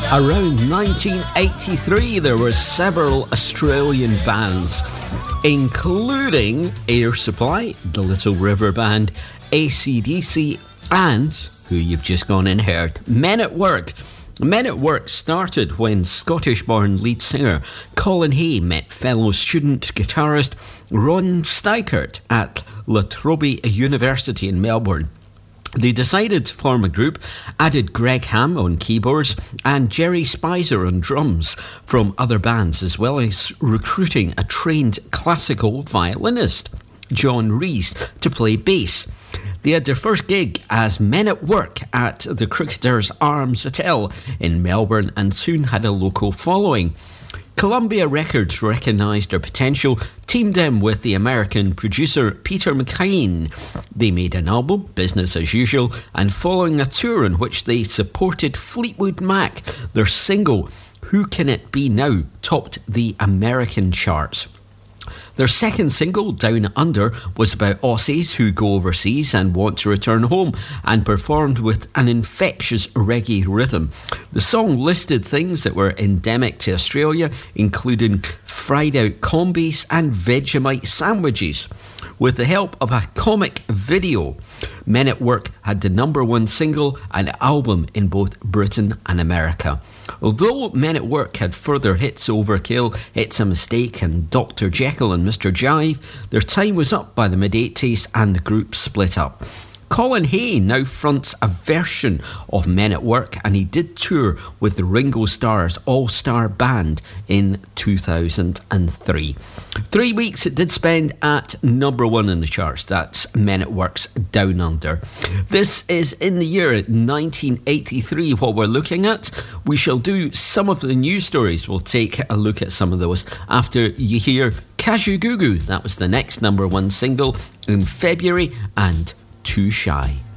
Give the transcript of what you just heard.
Around 1983, there were several Australian bands, including Air Supply, the Little River Band, AC/DC, and, who you've just gone and heard, Men at Work. Men at Work started when Scottish-born lead singer Colin Hay met fellow student guitarist Ron Steickert at La Trobe University in Melbourne. They decided to form a group, added Greg Ham on keyboards and Jerry Spicer on drums from other bands, as well as recruiting a trained classical violinist, John Rees, to play bass. They had their first gig as Men at Work at the Cricketers Arms Hotel in Melbourne and soon had a local following. Columbia Records recognised their potential, teamed them with the American producer Peter McKean. They made an album, Business as Usual, and following a tour in which they supported Fleetwood Mac, their single, Who Can It Be Now, topped the American charts. Their second single, Down Under, was about Aussies who go overseas and want to return home, and performed with an infectious reggae rhythm. The song listed things that were endemic to Australia, including fried out combis and Vegemite sandwiches. With the help of a comic video, Men at Work had the number one single and album in both Britain and America. Although Men at Work had further hits, Overkill, It's a Mistake and Dr. Jekyll and Mr. Jive, their time was up by the mid-80s and the group split up. Colin Hay now fronts a version of Men at Work, and he did tour with the Ringo Starr's All-Star Band in 2003. 3 weeks it did spend at number one in the charts. That's Men at Work's Down Under. This is in the year 1983 what we're looking at. We shall do some of the news stories. We'll take a look at some of those after you hear Kajugugu. That was the next number one single in February, and Too Shy.